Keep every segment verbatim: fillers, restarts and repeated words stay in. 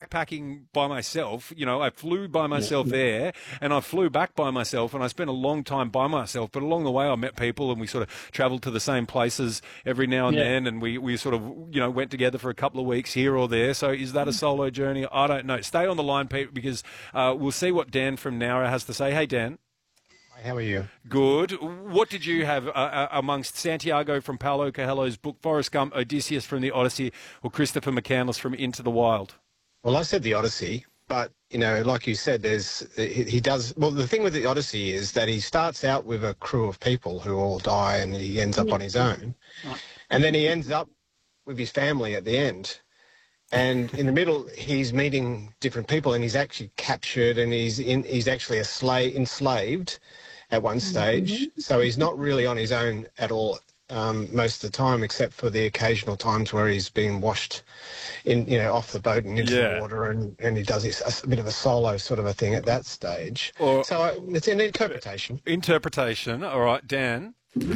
backpacking by myself. You know, I flew by myself there, and I flew back by myself, and I spent a long time by myself. But along the way, I met people, and we sort of travelled to the same places every now and Yeah. then, and we, we sort of, you know, went together for a couple of weeks here or there. So is that a solo journey? I don't know. Stay on the line, Pete, because uh, we'll see what Dan from Nowra has to say. Hey, Dan. How are you? Good. What did you have uh, uh, amongst Santiago from Paulo Coelho's book, Forrest Gump, Odysseus from the Odyssey, or Christopher McCandless from Into the Wild? Well, I said the Odyssey, but, you know, like you said, there's he, he does... Well, the thing with the Odyssey is that he starts out with a crew of people who all die and he ends up on his own. And then he ends up with his family at the end. And in the middle, he's meeting different people and he's actually captured and he's in, he's actually a slave, enslaved at one stage. So he's not really on his own at all um, most of the time, except for the occasional times where he's being washed in, you know, off the boat and into Yeah. the water, and, and he does this, a bit of a solo sort of a thing at that stage. Or- so I, it's an interpretation. Interpretation. All right, Dan.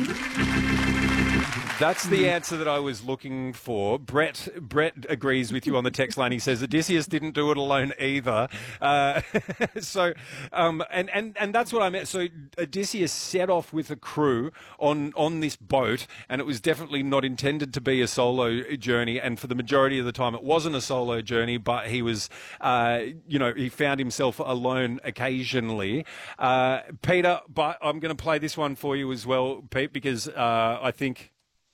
That's the answer that I was looking for. Brett Brett agrees with you on the text line. He says Odysseus didn't do it alone either. Uh, so, um, and, and, and that's what I meant. So Odysseus set off with a crew on, on this boat, and it was definitely not intended to be a solo journey. And for the majority of the time, it wasn't a solo journey, but he was, uh, you know, he found himself alone occasionally. Uh, Peter, but I'm going to play this one for you as well, Pete, because uh, I think...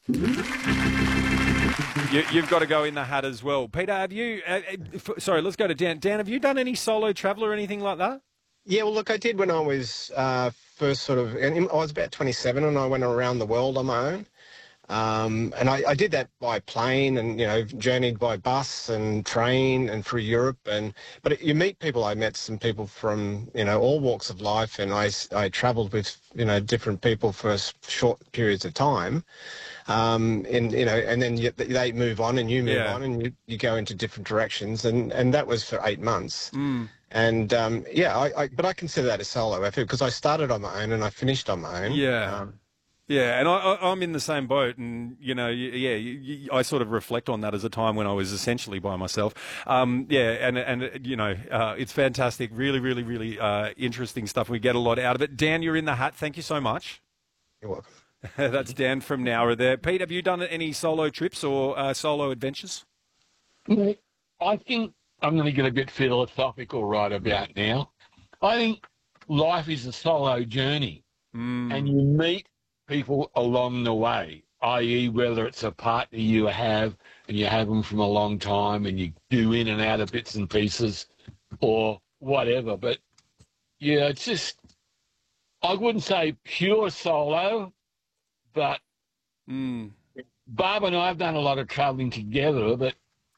You, you've got to go in the hat as well. Peter, have you... Uh, uh, sorry, let's go to Dan. Dan, have you done any solo travel or anything like that? Yeah, well, look, I did when I was uh, first sort of... And I was about twenty-seven and I went around the world on my own. Um, and I, I did that by plane and, you know, journeyed by bus and train and through Europe. And But you meet people. I met some people from, you know, all walks of life, and I, I travelled with, you know, different people for s- short periods of time. Um, and, you know, and then you, they move on and you move Yeah. on and you, you go into different directions. And, and that was for eight months. Mm. And, um, yeah, I, I, but I consider that a solo effort because I started on my own and I finished on my own. Yeah. Um, Yeah, and I, I, I'm in the same boat, and you know, y- yeah, y- y- I sort of reflect on that as a time when I was essentially by myself. Um, yeah, and and you know, uh, it's fantastic, really, really, really uh, interesting stuff. We get a lot out of it. Dan, you're in the hat. Thank you so much. you're welcome. That's Dan from Nowra there. Pete, have you done any solo trips or uh, solo adventures? I think I'm going to get a bit philosophical right about now. I think life is a solo journey, Mm. and you meet people along the way, that is whether it's a partner you have and you have them from a long time and you do in and out of bits and pieces or whatever. But, yeah, it's just, I wouldn't say pure solo, but Mm. Barb and I have done a lot of travelling together, but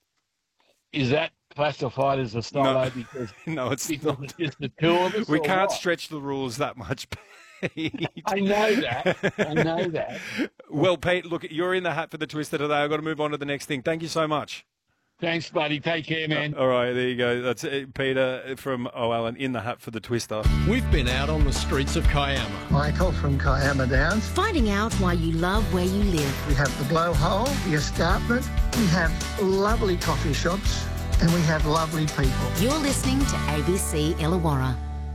is that classified as a solo No. because, No, it's because not. it's just the two of us? We or can't what? stretch the rules that much, Pete. I know that. I know that. Well, Pete, look, you're in the hat for the Twister today. I've got to move on to the next thing. Thank you so much. Thanks, buddy. Take care, man. All right, there you go. That's it, Peter from Oh Alan in the hat for the Twister. We've been out on the streets of Kiama. Michael from Kiama Downs. Finding out why you love where you live. We have the blowhole, the escarpment. We have lovely coffee shops, and we have lovely people. You're listening to A B C Illawarra.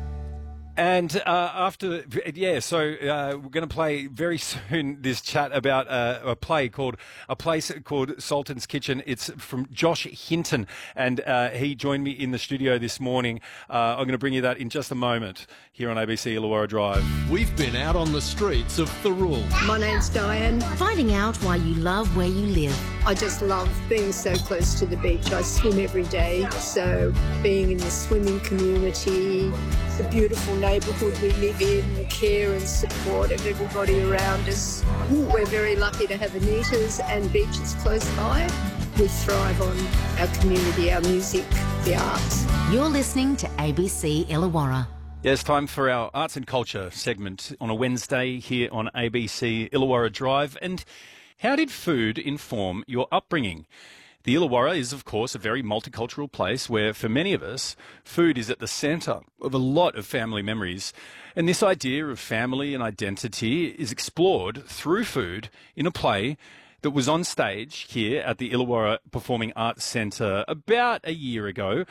And uh, after, yeah, so uh, we're going to play very soon this chat about uh, a play called, a place called Sultan's Kitchen. It's from Josh Hinton, and uh, he joined me in the studio this morning. Uh, I'm going to bring you that in just a moment here on A B C Illawarra Drive. We've been out on the streets of Thirroul. My name's Diane. Finding out why you love where you live. I just love being so close to the beach. I swim every day, so being in the swimming community, the beautiful neighbourhood we live in, the care and support of everybody around us. We're very lucky to have Anita's and beaches close by. We thrive on our community, our music, the arts. You're listening to A B C Illawarra. Yeah, it's time for our arts and culture segment on a Wednesday here on A B C Illawarra Drive. And how did food inform your upbringing? The Illawarra is, of course, a very multicultural place where, for many of us, food is at the centre of a lot of family memories. And this idea of family and identity is explored through food in a play that was on stage here at the Illawarra Performing Arts Centre about a year ago.